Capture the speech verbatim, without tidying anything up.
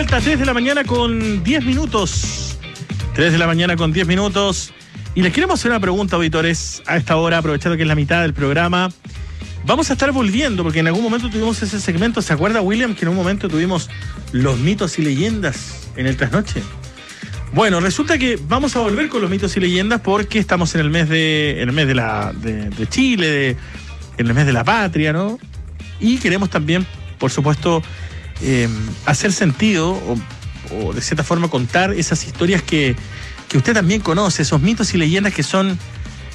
vuelta a tres de la mañana con diez minutos. tres de la mañana con diez minutos. Y les queremos hacer una pregunta, auditores, a esta hora, aprovechando que es la mitad del programa. Vamos a estar volviendo, porque en algún momento tuvimos ese segmento. ¿Se acuerda, William, que en un momento tuvimos los mitos y leyendas en el trasnoche? Bueno, resulta que vamos a volver con los mitos y leyendas porque estamos en el mes de, en el mes de, la, de, de Chile, de, en el mes de la patria, ¿no? Y queremos también, por supuesto, eh, hacer sentido o, o de cierta forma contar esas historias que, que usted también conoce, esos mitos y leyendas que son